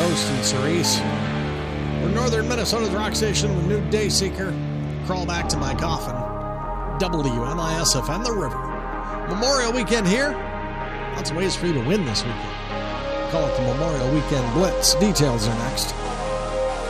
Post and Cerise. We're Northern Minnesota's rock station with New Dayseeker. Crawl back to my coffin. WMIS-FM, The River. Memorial Weekend here. Lots of ways for you to win this weekend. Call it the Memorial Weekend Blitz. Details are next.